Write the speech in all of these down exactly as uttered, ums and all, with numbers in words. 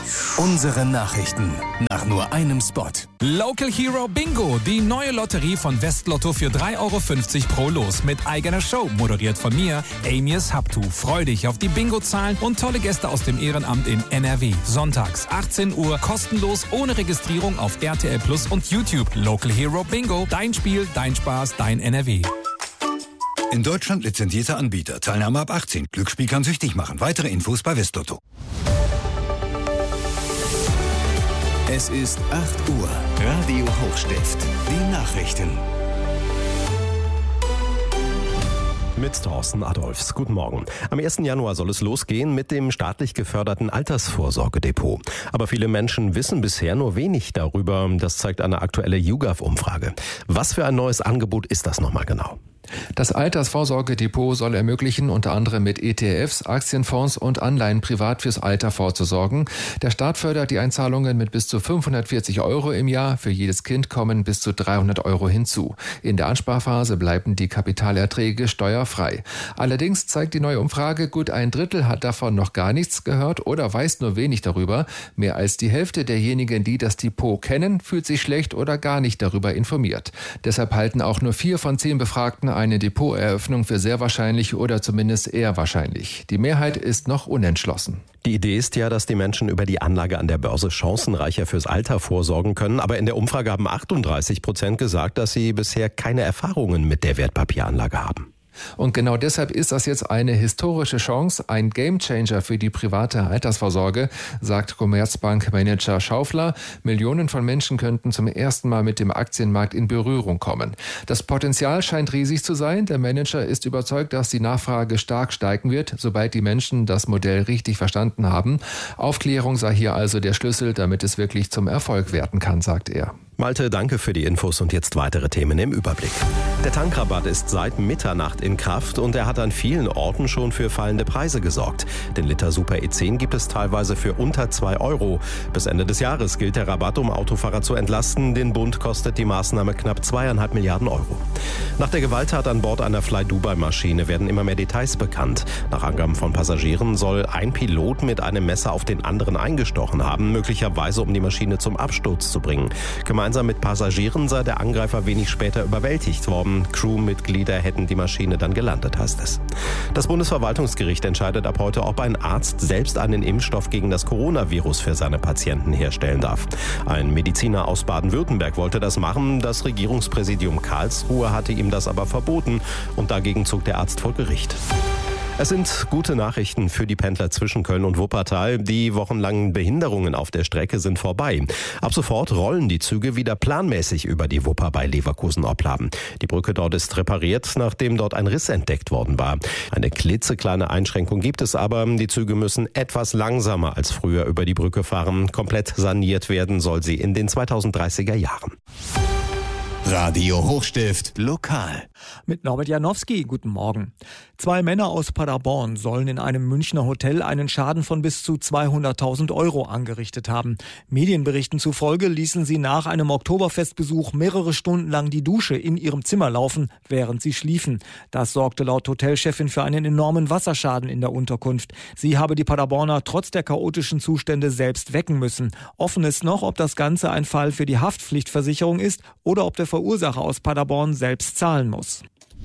Unsere Nachrichten nach nur einem Spot. Local Hero Bingo, die neue Lotterie von Westlotto für drei Euro fünfzig pro Los mit eigener Show, moderiert von mir, Amias Habtu. Freu dich auf die Bingo-Zahlen und tolle Gäste aus dem Ehrenamt in N R W. Sonntags achtzehn Uhr, kostenlos, ohne Registrierung auf R T L Plus und YouTube. Local Hero Bingo, dein Spiel, dein Spaß, dein N R W. In Deutschland lizenzierter Anbieter. Teilnahme ab achtzehn. Glücksspiel kann süchtig machen. Weitere Infos bei Westlotto. Es ist acht Uhr. Radio Hochstift. Die Nachrichten. Mit Thorsten Adolfs. Guten Morgen. Am ersten Januar soll es losgehen mit dem staatlich geförderten Altersvorsorgedepot. Aber viele Menschen wissen bisher nur wenig darüber. Das zeigt eine aktuelle YouGov-Umfrage. Was für ein neues Angebot ist das nochmal genau? Das Altersvorsorgedepot soll ermöglichen, unter anderem mit E T Fs, Aktienfonds und Anleihen privat fürs Alter vorzusorgen. Der Staat fördert die Einzahlungen mit bis zu fünfhundertvierzig Euro im Jahr. Für jedes Kind kommen bis zu dreihundert Euro hinzu. In der Ansparphase bleiben die Kapitalerträge steuerfrei. Allerdings zeigt die neue Umfrage, gut ein Drittel hat davon noch gar nichts gehört oder weiß nur wenig darüber. Mehr als die Hälfte derjenigen, die das Depot kennen, fühlt sich schlecht oder gar nicht darüber informiert. Deshalb halten auch nur vier von zehn Befragten eine Depoteröffnung für sehr wahrscheinlich oder zumindest eher wahrscheinlich. Die Mehrheit ist noch unentschlossen. Die Idee ist ja, dass die Menschen über die Anlage an der Börse chancenreicher fürs Alter vorsorgen können. Aber in der Umfrage haben achtunddreißig Prozent gesagt, dass sie bisher keine Erfahrungen mit der Wertpapieranlage haben. Und genau deshalb ist das jetzt eine historische Chance, ein Gamechanger für die private Altersvorsorge, sagt Commerzbank-Manager Schaufler. Millionen von Menschen könnten zum ersten Mal mit dem Aktienmarkt in Berührung kommen. Das Potenzial scheint riesig zu sein. Der Manager ist überzeugt, dass die Nachfrage stark steigen wird, sobald die Menschen das Modell richtig verstanden haben. Aufklärung sei hier also der Schlüssel, damit es wirklich zum Erfolg werden kann, sagt er. Malte, danke für die Infos und jetzt weitere Themen im Überblick. Der Tankrabatt ist seit Mitternacht in Kraft und er hat an vielen Orten schon für fallende Preise gesorgt. Den Liter Super E zehn gibt es teilweise für unter zwei Euro. Bis Ende des Jahres gilt der Rabatt, um Autofahrer zu entlasten. Den Bund kostet die Maßnahme knapp zweieinhalb Milliarden Euro. Nach der Gewalttat an Bord einer Fly-Dubai-Maschine werden immer mehr Details bekannt. Nach Angaben von Passagieren soll ein Pilot mit einem Messer auf den anderen eingestochen haben, möglicherweise um die Maschine zum Absturz zu bringen. Gemeinsam mit Passagieren sei der Angreifer wenig später überwältigt worden. Crewmitglieder hätten die Maschine dann gelandet, heißt es. Das Bundesverwaltungsgericht entscheidet ab heute, ob ein Arzt selbst einen Impfstoff gegen das Coronavirus für seine Patienten herstellen darf. Ein Mediziner aus Baden-Württemberg wollte das machen. Das Regierungspräsidium Karlsruhe hatte ihm das aber verboten und dagegen zog der Arzt vor Gericht. Es sind gute Nachrichten für die Pendler zwischen Köln und Wuppertal. Die wochenlangen Behinderungen auf der Strecke sind vorbei. Ab sofort rollen die Züge wieder planmäßig über die Wupper bei Leverkusen-Opladen. Die Brücke dort ist repariert, nachdem dort ein Riss entdeckt worden war. Eine klitzekleine Einschränkung gibt es aber. Die Züge müssen etwas langsamer als früher über die Brücke fahren. Komplett saniert werden soll sie in den zweitausenddreißiger Jahren. Radio Hochstift lokal. Mit Norbert Janowski, guten Morgen. Zwei Männer aus Paderborn sollen in einem Münchner Hotel einen Schaden von bis zu zweihunderttausend Euro angerichtet haben. Medienberichten zufolge ließen sie nach einem Oktoberfestbesuch mehrere Stunden lang die Dusche in ihrem Zimmer laufen, während sie schliefen. Das sorgte laut Hotelchefin für einen enormen Wasserschaden in der Unterkunft. Sie habe die Paderborner trotz der chaotischen Zustände selbst wecken müssen. Offen ist noch, ob das Ganze ein Fall für die Haftpflichtversicherung ist oder ob der Verursacher aus Paderborn selbst zahlen muss.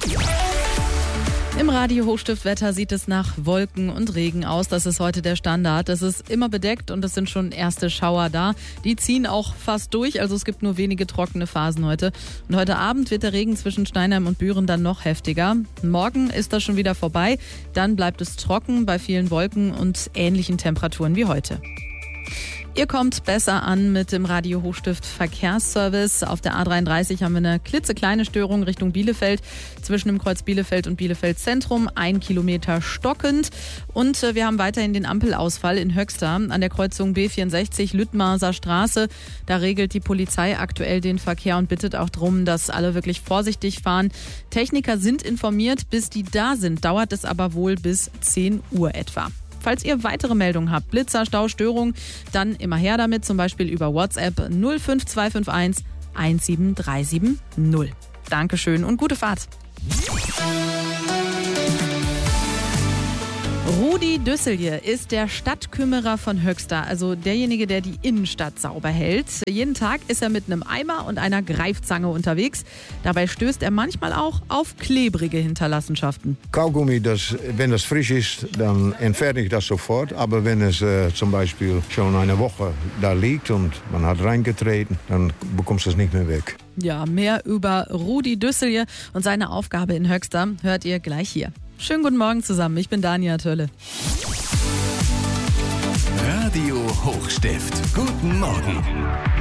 Im Radio Hochstiftwetter sieht es nach Wolken und Regen aus. Das ist heute der Standard. Es ist immer bedeckt und es sind schon erste Schauer da. Die ziehen auch fast durch, also es gibt nur wenige trockene Phasen heute. Und heute Abend wird der Regen zwischen Steinheim und Büren dann noch heftiger. Morgen ist das schon wieder vorbei. Dann bleibt es trocken bei vielen Wolken und ähnlichen Temperaturen wie heute. Ihr kommt besser an mit dem Radio Hochstift Verkehrsservice. Auf der A dreiunddreißig haben wir eine klitzekleine Störung Richtung Bielefeld. Zwischen dem Kreuz Bielefeld und Bielefeld Zentrum. Ein Kilometer stockend. Und wir haben weiterhin den Ampelausfall in Höxter an der Kreuzung B vierundsechzig Lüttmarser Straße. Da regelt die Polizei aktuell den Verkehr und bittet auch darum, dass alle wirklich vorsichtig fahren. Techniker sind informiert. Bis die da sind, dauert es aber wohl bis zehn Uhr etwa. Falls ihr weitere Meldungen habt, Blitzer, Stau, Störung, dann immer her damit, zum Beispiel über WhatsApp null fünf zwei fünf eins eins sieben drei sieben null. Dankeschön und gute Fahrt. Rudi Düsselje ist der Stadtkümmerer von Höxter, also derjenige, der die Innenstadt sauber hält. Jeden Tag ist er mit einem Eimer und einer Greifzange unterwegs. Dabei stößt er manchmal auch auf klebrige Hinterlassenschaften. Kaugummi, das, wenn das frisch ist, dann entferne ich das sofort. Aber wenn es äh, zum Beispiel schon eine Woche da liegt und man hat reingetreten, dann bekommst du es nicht mehr weg. Ja, mehr über Rudi Düsselje und seine Aufgabe in Höxter hört ihr gleich hier. Schönen guten Morgen zusammen, ich bin Dania Tölle. Radio Hochstift. Guten Morgen.